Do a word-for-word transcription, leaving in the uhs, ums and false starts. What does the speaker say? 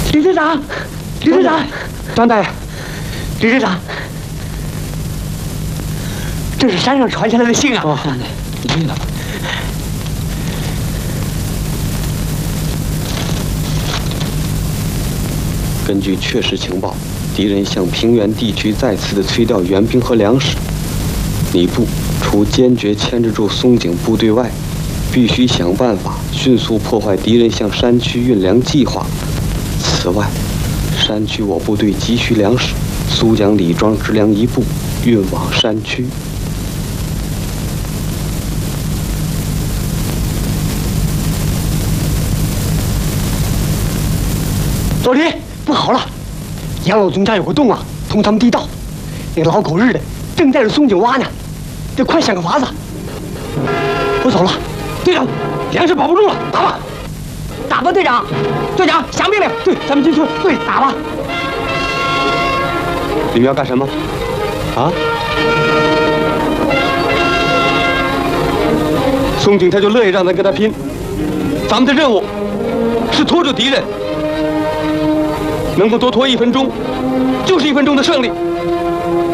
李队长，李队长， 张大爷， 李队长，这是山上传下来的信啊！ 哦，你听了。根据确实情报，敌人向平原地区再次的催调援兵和粮食。你部除坚决牵制住松井部队外，必须想办法迅速破坏敌人向山区运粮计划。此外，山区我部队急需粮食，苏将李庄支粮一部运往山区。 老李，不好了！杨老总家有个洞啊，通他们地道。那个老狗日的正在这松井挖呢，得快想个法子。我走了，队长，粮食保不住了，打吧！打吧，队长！队长，响命令！对，咱们进村。对，打吧！ 你们要干什么？啊？松井他就乐意让咱跟他拼。咱们的任务是拖住敌人，能够多拖一分钟，就是一分钟的胜利。